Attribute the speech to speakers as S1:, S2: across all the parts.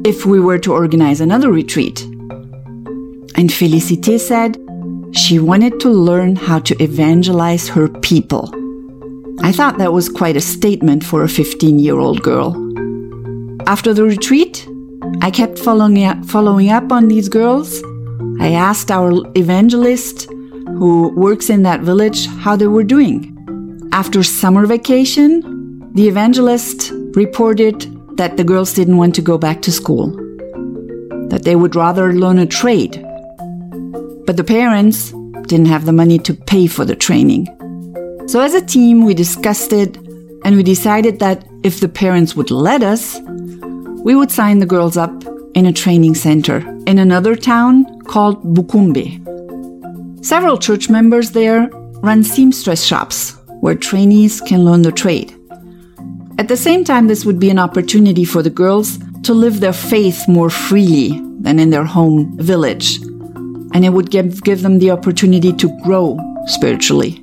S1: if we were to organize another retreat. And Félicité said she wanted to learn how to evangelize her people. I thought that was quite a statement for a 15-year-old girl. After the retreat, I kept following up on these girls. I asked our evangelist who works in that village how they were doing. After summer vacation, the evangelist reported that the girls didn't want to go back to school, that they would rather learn a trade. But the parents didn't have the money to pay for the training. So as a team, we discussed it, and we decided that if the parents would let us, we would sign the girls up in a training center in another town called Bukumbe. Several church members there run seamstress shops where trainees can learn the trade. At the same time, this would be an opportunity for the girls to live their faith more freely than in their home village. And it would give them the opportunity to grow spiritually.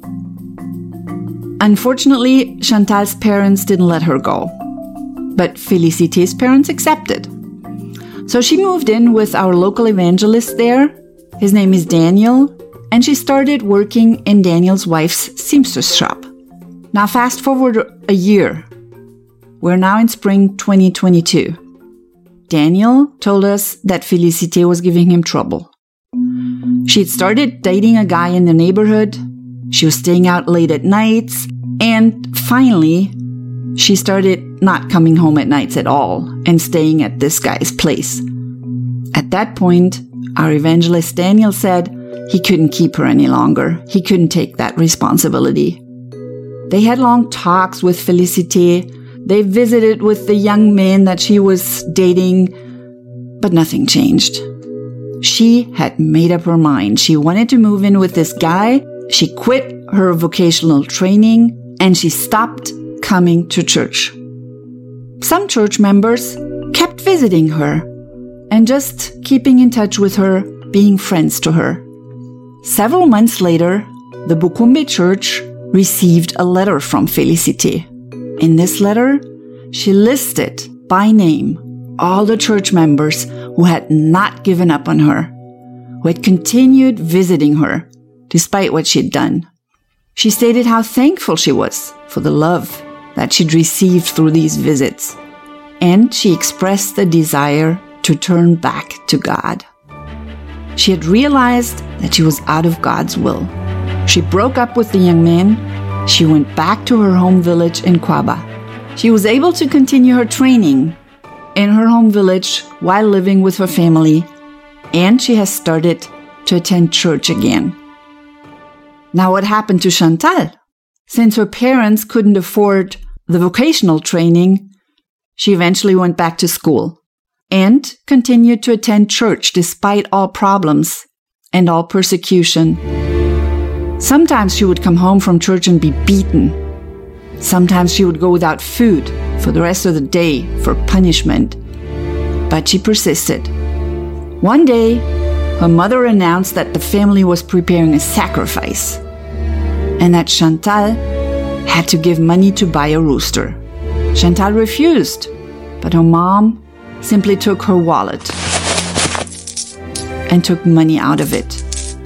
S1: Unfortunately, Chantal's parents didn't let her go. But Félicité's parents accepted. So she moved in with our local evangelist there. His name is Daniel. And she started working in Daniel's wife's seamstress shop. Now fast forward a year. We're now in spring 2022. Daniel told us that Félicité was giving him trouble. She had started dating a guy in the neighborhood. She was staying out late at nights. And finally, she started not coming home at nights at all and staying at this guy's place. At that point, our evangelist Daniel said he couldn't keep her any longer. He couldn't take that responsibility. They had long talks with Félicité. They visited with the young men that she was dating, but nothing changed. She had made up her mind. She wanted to move in with this guy. She quit her vocational training and she stopped coming to church. Some church members kept visiting her and just keeping in touch with her, being friends to her. Several months later, the Bukumbe church received a letter from Félicité. In this letter, she listed by name all the church members who had not given up on her, who had continued visiting her despite what she'd done. She stated how thankful she was for the love that she'd received through these visits, and she expressed the desire to turn back to God. She had realized that she was out of God's will. She broke up with the young man. She went back to her home village in Kwaba. She was able to continue her training in her home village while living with her family, and she has started to attend church again. Now, what happened to Chantal? Since her parents couldn't afford the vocational training, she eventually went back to school and continued to attend church despite all problems and all persecution. Sometimes she would come home from church and be beaten. Sometimes she would go without food for the rest of the day for punishment. But she persisted. One day, her mother announced that the family was preparing a sacrifice and that Chantal had to give money to buy a rooster. Chantal refused, but her mom simply took her wallet and took money out of it.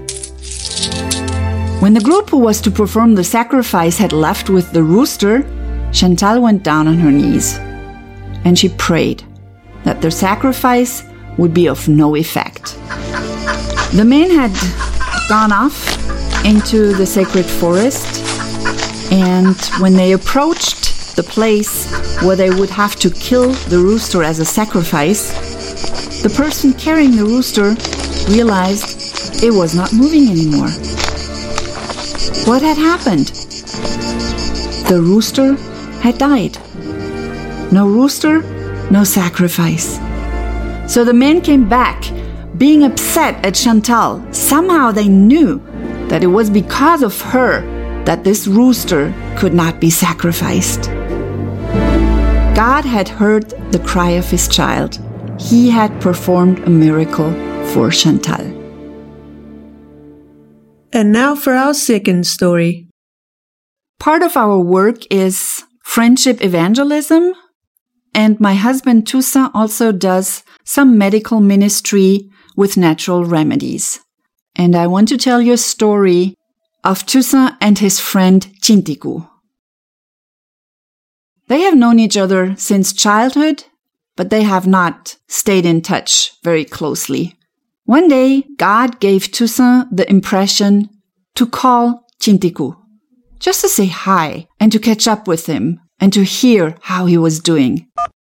S1: When the group who was to perform the sacrifice had left with the rooster, Chantal went down on her knees and she prayed that their sacrifice would be of no effect. The men had gone off into the sacred forest, and when they approached the place where they would have to kill the rooster as a sacrifice, the person carrying the rooster realized it was not moving anymore. What had happened? The rooster had died. No rooster, no sacrifice. So the men came back, being upset at Chantal. Somehow they knew that it was because of her that this rooster could not be sacrificed. God had heard the cry of his child. He had performed a miracle for Chantal.
S2: And now for our second story.
S1: Part of our work is friendship evangelism. and my husband Toussaint also does some medical ministry with natural remedies. And I want to tell you a story of Toussaint and his friend Chintiku. They have known each other since childhood, but they have not stayed in touch very closely. One day, God gave Toussaint the impression to call Chintiku, just to say hi and to catch up with him and to hear how he was doing.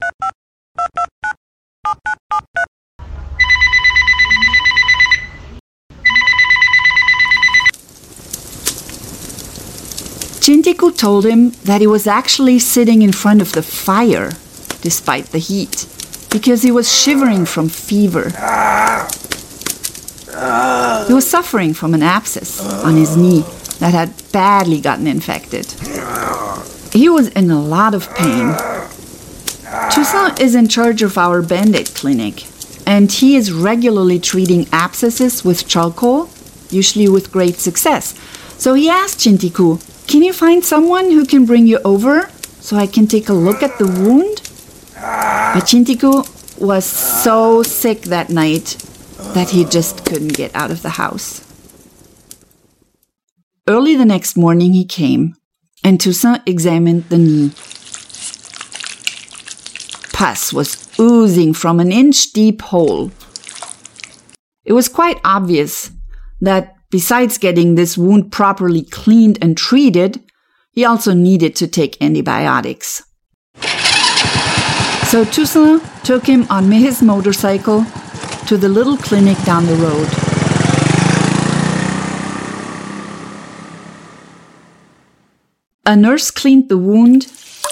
S1: Chintiku told him that he was actually sitting in front of the fire, despite the heat, because he was shivering from fever. He was suffering from an abscess on his knee that had badly gotten infected. He was in a lot of pain. Toussaint is in charge of our Band-Aid clinic, and he is regularly treating abscesses with charcoal, usually with great success. So he asked Chintiku, "Can you find someone who can bring you over so I can take a look at the wound?" But Chintiku was so sick that night that he just couldn't get out of the house. Early the next morning he came, and Toussaint examined the knee. Pus was oozing from an inch-deep hole. It was quite obvious that besides getting this wound properly cleaned and treated, he also needed to take antibiotics. So Toussaint took him on his motorcycle to the little clinic down the road. A nurse cleaned the wound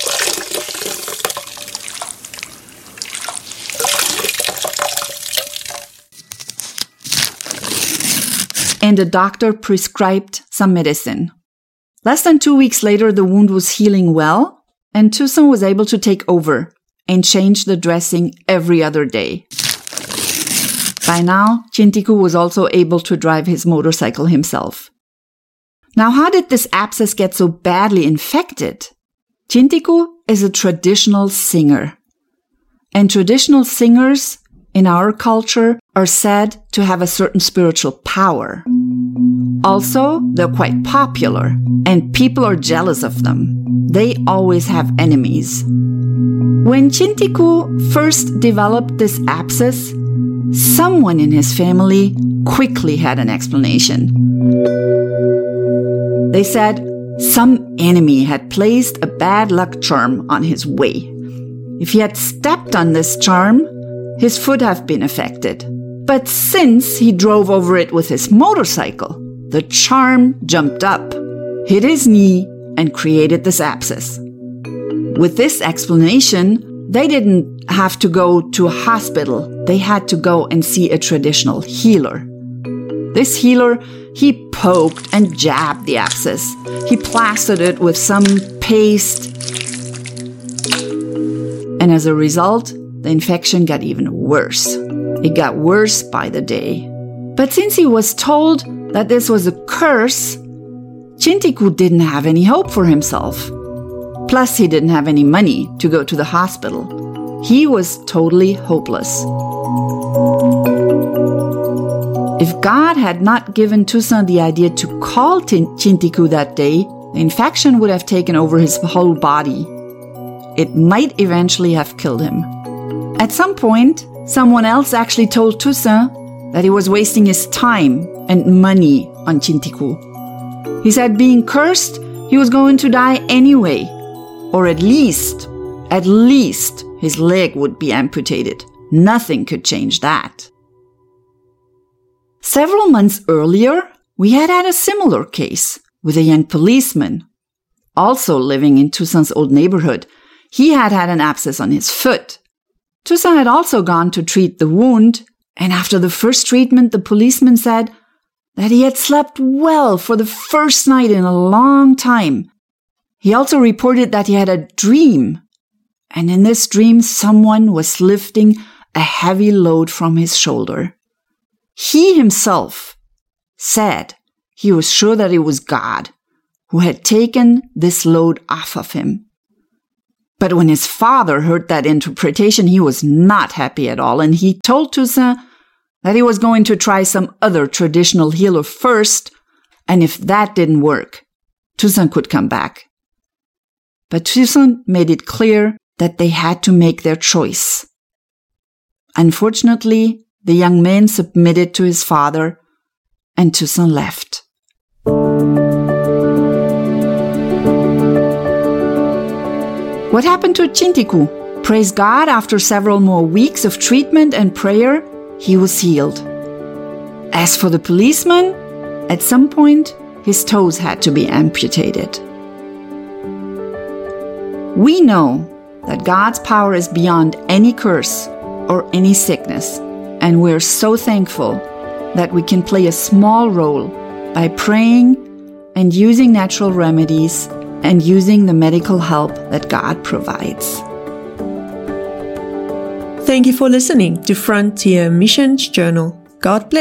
S1: and the doctor prescribed some medicine. Less than 2 weeks later, the wound was healing well, and Toussaint was able to take over and change the dressing every other day. By now, Chintiku was also able to drive his motorcycle himself. Now, how did this abscess get so badly infected? Chintiku is a traditional singer. And traditional singers in our culture are said to have a certain spiritual power. Also, they're quite popular, and people are jealous of them. They always have enemies. When Chintiku first developed this abscess, someone in his family quickly had an explanation. They said some enemy had placed a bad luck charm on his way. If he had stepped on this charm, his foot have been affected. But since he drove over it with his motorcycle, the charm jumped up, hit his knee, and created this abscess. With this explanation, they didn't have to go to a hospital. They had to go and see a traditional healer. This healer, he poked and jabbed the abscess. He plastered it with some paste. And as a result, the infection got even worse. It got worse by the day. But since he was told that this was a curse, Chintiku didn't have any hope for himself. Plus, he didn't have any money to go to the hospital. He was totally hopeless. If God had not given Toussaint the idea to call Chintiku that day, the infection would have taken over his whole body. It might eventually have killed him. At some point, someone else actually told Toussaint that he was wasting his time and money on Chintiku. He said being cursed, he was going to die anyway. Or at least, his leg would be amputated. Nothing could change that. Several months earlier, we had a similar case with a young policeman, also living in Toussaint's old neighborhood. He had an abscess on his foot. Toussaint had also gone to treat the wound, and after the first treatment, the policeman said that he had slept well for the first night in a long time. He also reported that he had a dream, and in this dream, someone was lifting a heavy load from his shoulder. He himself said he was sure that it was God who had taken this load off of him. But when his father heard that interpretation, he was not happy at all, and he told Toussaint that he was going to try some other traditional healer first, and if that didn't work, Toussaint could come back. But Toussaint made it clear that they had to make their choice. Unfortunately, the young man submitted to his father, and Toussaint left. What happened to Chintiku? Praise God, after several more weeks of treatment and prayer, he was healed. As for the policeman, at some point, his toes had to be amputated. We know that God's power is beyond any curse or any sickness, and we're so thankful that we can play a small role by praying and using natural remedies and using the medical help that God provides.
S2: Thank you for listening to Frontier Missions Journal. God bless.